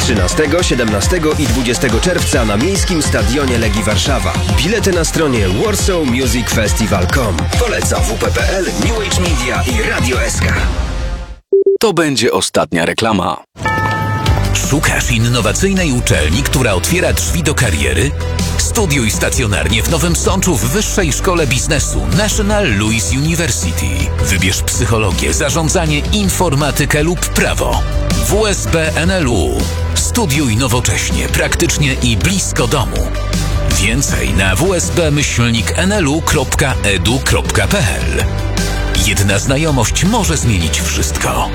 13, 17 i 20 czerwca na Miejskim Stadionie Legii Warszawa. Bilety na stronie warsawmusicfestival.com. Poleca WP.pl, New Age Media i Radio SK. To będzie ostatnia reklama. Szukasz innowacyjnej uczelni, która otwiera drzwi do kariery? Studiuj stacjonarnie w Nowym Sączu w Wyższej Szkole Biznesu National Louis University. Wybierz psychologię, zarządzanie, informatykę lub prawo. WSB NLU. Studiuj nowocześnie, praktycznie i blisko domu. Więcej na wsb-nlu.edu.pl. Jedna znajomość może zmienić wszystko.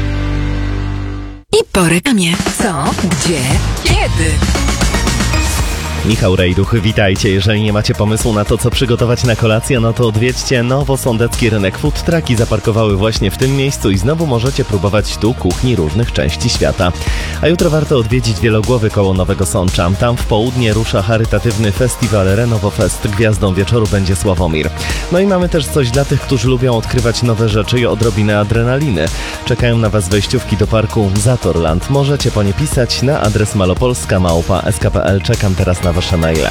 I po reklamie. Co? Gdzie? Kiedy? Michał Rejduch, witajcie. Jeżeli nie macie pomysłu na to, co przygotować na kolację, no to odwiedźcie Nowosądecki Rynek. Food trucki zaparkowały właśnie w tym miejscu i znowu możecie próbować tu kuchni różnych części świata. A jutro warto odwiedzić Wielogłowy koło Nowego Sącza. Tam w południe rusza charytatywny festiwal Renowofest. Gwiazdą wieczoru będzie Sławomir. No i mamy też coś dla tych, którzy lubią odkrywać nowe rzeczy i odrobinę adrenaliny. Czekają na Was wejściówki do parku Zatorland. Możecie po nie pisać na adres malopolska@sk.pl. Czekam teraz na Wasze maile.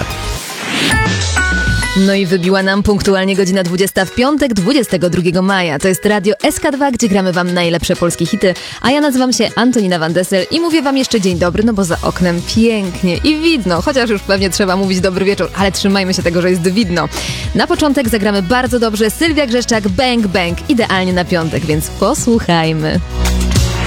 No i wybiła nam punktualnie godzina 20 w piątek, 22 maja. To jest Radio SK2, gdzie gramy Wam najlepsze polskie hity, a ja nazywam się Antonina Van Dessel i mówię Wam jeszcze dzień dobry, no bo za oknem pięknie i widno, chociaż już pewnie trzeba mówić dobry wieczór, ale trzymajmy się tego, że jest widno. Na początek zagramy bardzo dobrze Sylwia Grzeszczak, Bang Bang, idealnie na piątek, więc posłuchajmy.